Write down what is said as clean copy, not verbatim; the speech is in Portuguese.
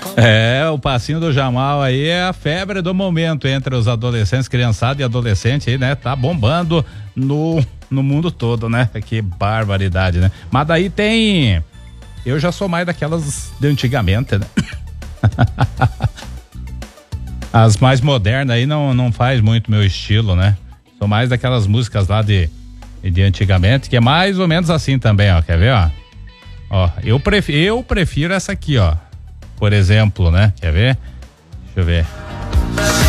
O passinho do Jamal aí é a febre do momento entre os adolescentes, criançada e adolescente aí, né? Tá bombando no mundo todo, né? Que barbaridade, né? Mas daí tem... Eu já sou mais daquelas de antigamente, né? As mais modernas aí não faz muito meu estilo, né? Sou mais daquelas músicas lá de antigamente, que é mais ou menos assim também, ó. Quer ver, ó? Ó, eu prefiro essa aqui, ó. Por exemplo, né? Quer ver? Deixa eu ver.